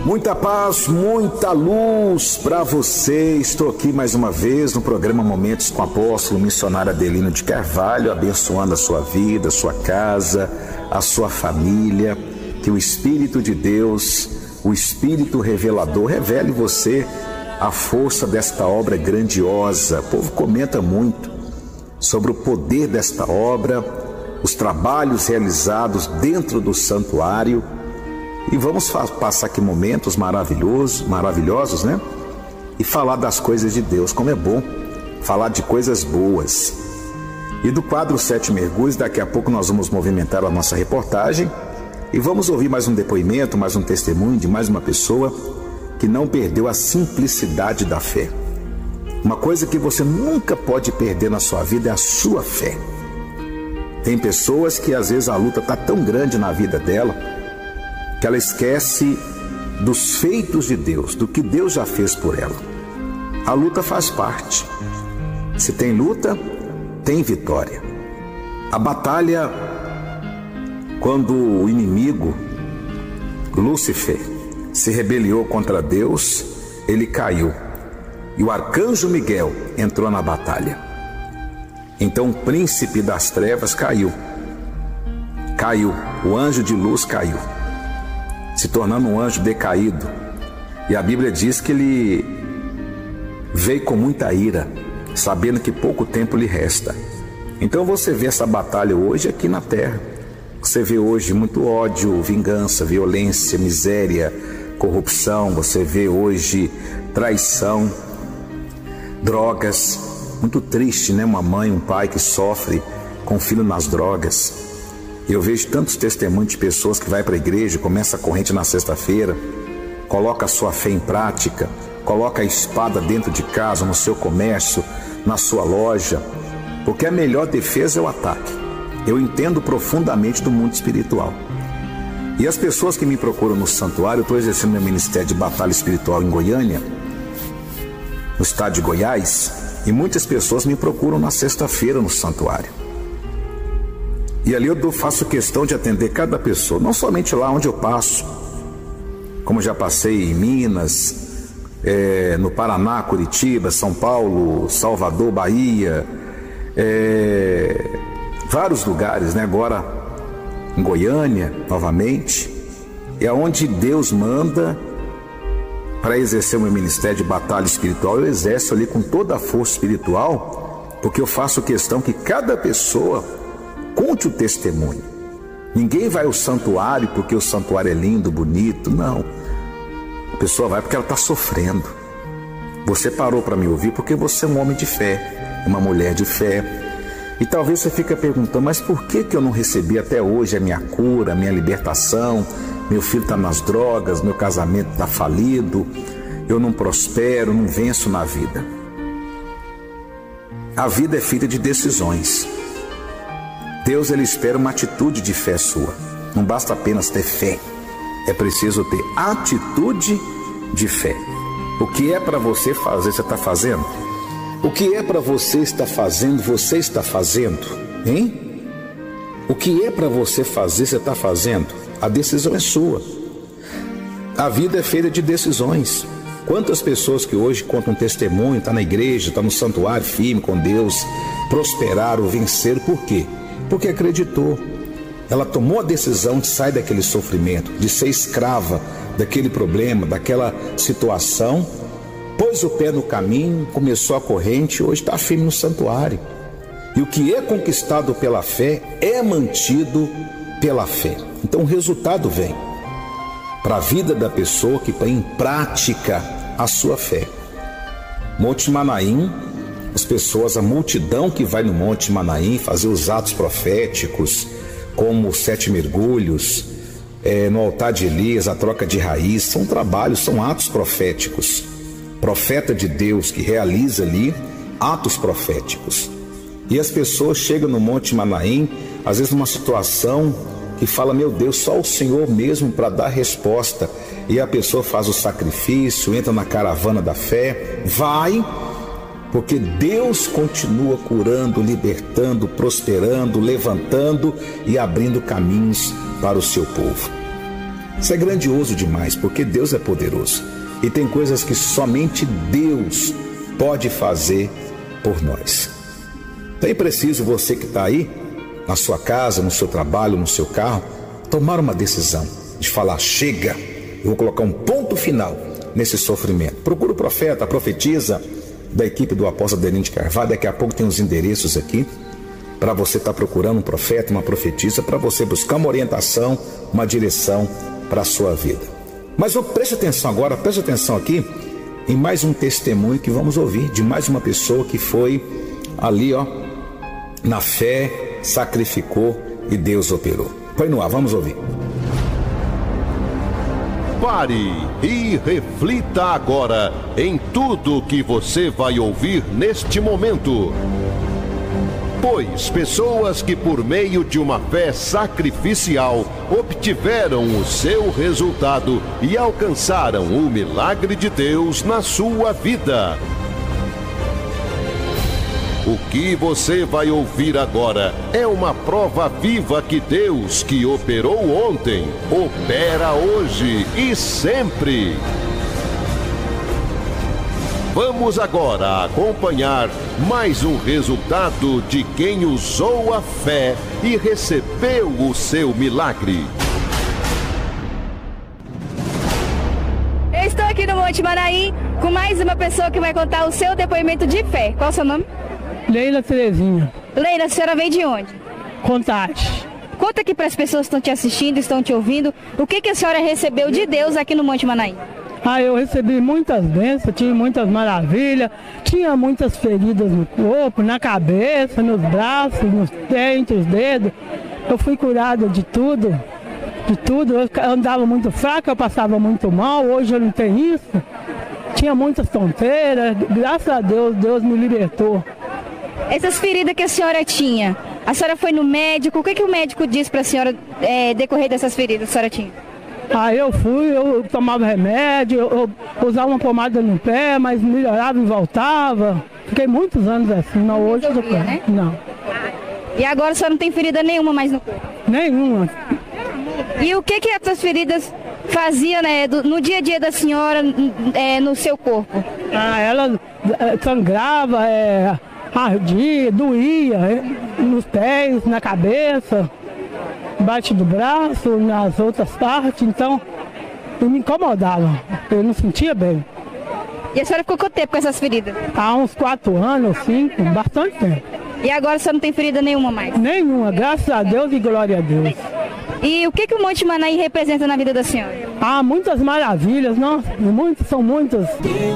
Muita paz, muita luz para você. Estou aqui mais uma vez no programa Momentos com o Apóstolo Missionário Adelino de Carvalho, abençoando a sua vida, a sua casa, a sua família. Que o Espírito de Deus, o Espírito revelador, revele você a força desta obra grandiosa. O povo comenta muito sobre o poder desta obra, os trabalhos realizados dentro do santuário. E vamos passar aqui momentos maravilhosos, né? E falar das coisas de Deus, como é bom falar de coisas boas. E do quadro 7 Mergulhos, daqui a pouco nós vamos movimentar a nossa reportagem e vamos ouvir mais um depoimento, mais um testemunho de mais uma pessoa que não perdeu a simplicidade da fé. Uma coisa que você nunca pode perder na sua vida é a sua fé. Tem pessoas que às vezes a luta está tão grande na vida dela que ela esquece dos feitos de Deus, do que Deus já fez por ela. A luta faz parte. Se tem luta, tem vitória. A batalha, quando o inimigo, Lúcifer, se rebeliou contra Deus, ele caiu. E o arcanjo Miguel entrou na batalha. Então o príncipe das trevas caiu. O anjo de luz caiu, se tornando um anjo decaído. E a Bíblia diz que ele veio com muita ira, sabendo que pouco tempo lhe resta. Então você vê essa batalha hoje aqui na terra. Você vê hoje muito ódio, vingança, violência, miséria, corrupção. Você vê hoje traição, drogas. Muito triste, né? Uma mãe, um pai que sofre com o filho nas drogas. Eu vejo tantos testemunhos de pessoas que vai para a igreja, começa a corrente na sexta-feira, coloca a sua fé em prática, coloca a espada dentro de casa, no seu comércio, na sua loja, porque a melhor defesa é o ataque. Eu entendo profundamente do mundo espiritual. E as pessoas que me procuram no santuário, eu estou exercendo meu ministério de batalha espiritual em Goiânia, no estado de Goiás, e muitas pessoas me procuram na sexta-feira no santuário. E ali eu faço questão de atender cada pessoa, não somente lá onde eu passo, como já passei em Minas, no Paraná, Curitiba, São Paulo, Salvador, Bahia, vários lugares, né? Agora em Goiânia, novamente, é onde Deus manda para exercer o meu ministério de batalha espiritual. Eu exerço ali com toda a força espiritual, porque eu faço questão que cada pessoa conte o testemunho. Ninguém vai ao santuário porque o santuário é lindo, bonito, não. A pessoa vai porque ela está sofrendo. Você parou para me ouvir porque você é um homem de fé, uma mulher de fé. E talvez você fique perguntando, mas por que eu não recebi até hoje a minha cura, a minha libertação? Meu filho está nas drogas, meu casamento está falido, eu não prospero, não venço na vida. A vida é feita de decisões. Deus, ele espera uma atitude de fé sua. Não basta apenas ter fé, é preciso ter atitude de fé. O que é para você fazer, você está fazendo? O que é para você estar fazendo, você está fazendo? Hein? O que é para você fazer, você está fazendo? A decisão é sua. A vida é feita de decisões. Quantas pessoas que hoje contam testemunho, está na igreja, está no santuário firme com Deus, prosperaram, venceram, por quê? Porque acreditou. Ela tomou a decisão de sair daquele sofrimento, de ser escrava daquele problema, daquela situação, pôs o pé no caminho, começou a corrente, hoje está firme no santuário. E o que é conquistado pela fé é mantido pela fé. Então o resultado vem para a vida da pessoa que põe em prática a sua fé. Monte Manaim, as pessoas, a multidão que vai no Monte Manaim fazer os atos proféticos, como os 7 mergulhos, no altar de Elias, a troca de raiz, são trabalhos, são atos proféticos. Profeta de Deus que realiza ali atos proféticos. E as pessoas chegam no Monte Manaim, às vezes numa situação que fala, meu Deus, só o Senhor mesmo para dar resposta. E a pessoa faz o sacrifício, entra na caravana da fé, vai, porque Deus continua curando, libertando, prosperando, levantando e abrindo caminhos para o seu povo. Isso é grandioso demais, porque Deus é poderoso. E tem coisas que somente Deus pode fazer por nós. Então é preciso você que está aí, na sua casa, no seu trabalho, no seu carro, tomar uma decisão de falar, chega, eu vou colocar um ponto final nesse sofrimento. Procura o profeta, a profetisa da equipe do apóstolo Adelino de Carvalho. Daqui a pouco tem os endereços aqui, para você estar procurando um profeta, uma profetisa, para você buscar uma orientação, uma direção para a sua vida. Mas preste atenção agora, preste atenção aqui em mais um testemunho que vamos ouvir de mais uma pessoa que foi ali, na fé, sacrificou e Deus operou. Põe no ar, vamos ouvir. Pare e reflita agora em tudo que você vai ouvir neste momento. Pois pessoas que por meio de uma fé sacrificial obtiveram o seu resultado e alcançaram o milagre de Deus na sua vida. O que você vai ouvir agora é uma prova viva que Deus, que operou ontem, opera hoje e sempre. Vamos agora acompanhar mais um resultado de quem usou a fé e recebeu o seu milagre. Eu estou aqui no Monte Manaim com mais uma pessoa que vai contar o seu depoimento de fé. Qual é o seu nome? Leila Terezinha. Leila, a senhora veio de onde? Contagem. Conta aqui para as pessoas que estão te assistindo, estão te ouvindo, o que a senhora recebeu de Deus aqui no Monte Manaim? Eu recebi muitas bênçãos, tive muitas maravilhas, tinha muitas feridas no corpo, na cabeça, nos braços, nos pés, entre os dedos. Eu fui curada de tudo, Eu andava muito fraca, eu passava muito mal, hoje eu não tenho isso. Tinha muitas tonteiras, graças a Deus, Deus me libertou. Essas feridas que a senhora tinha, a senhora foi no médico, o que o médico disse para a senhora decorrer dessas feridas que a senhora tinha? Eu tomava remédio, eu usava uma pomada no pé, mas melhorava e voltava. Fiquei muitos anos assim, não hoje eu tô... né? Não. E agora a senhora não tem ferida nenhuma mais no corpo? Nenhuma. E o que essas feridas faziam, né, no dia a dia da senhora, no seu corpo? Ela sangrava, ardia, doía, nos pés, na cabeça, embaixo do braço, nas outras partes, então me incomodava, eu não sentia bem. E a senhora ficou quanto tempo com essas feridas? Há uns 4 anos, 5, bastante tempo. E agora a senhora não tem ferida nenhuma mais? Nenhuma, graças a Deus e glória a Deus. E o que o Monte Manaim representa na vida da senhora? Muitas maravilhas, são muitas.